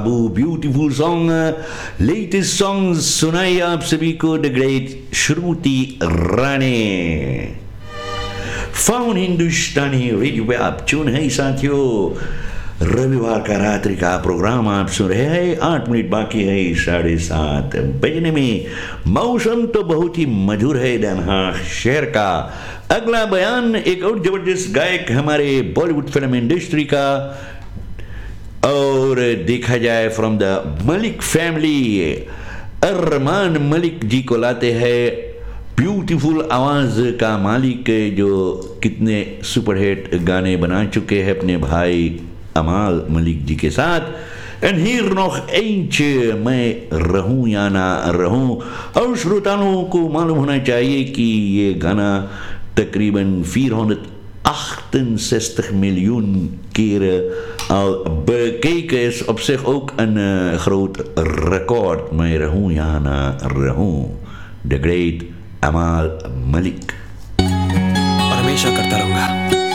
Beautiful song latest song सुनाई आप सभी को the great Shruti Rane faun Hindustani radio पे आप चुन है साथियों। रविवार का रात्रि का प्रोग्राम आप सुन रहे हैं। 8 मिनट बाकी है 7:30 बजने में। मौसम तो बहुत ही मधुर है दनहा शहर का। अगला बयान एक और जबरदस्त गायक हमारे बॉलीवुड फिल्म इंडस्ट्री का, और देखा जाए from the Malik family, Armaan Malik ji को लाते हैं। ब्यूटीफुल आवाज का मालिक जो कितने सुपरहिट गाने बना चुके हैं अपने भाई अमाल मलिक जी के साथ। एंड हियर नॉग एंच मैं रहूं या ना रहूं। और श्रोताओं को मालूम होना चाहिए कि ये गाना तकरीबन 468 miljoen keren al bekeken is op zich ook een groot record. Maar Rahun Yana Rahun, the great Amal Malik. और हमेशा करता रहूंगा।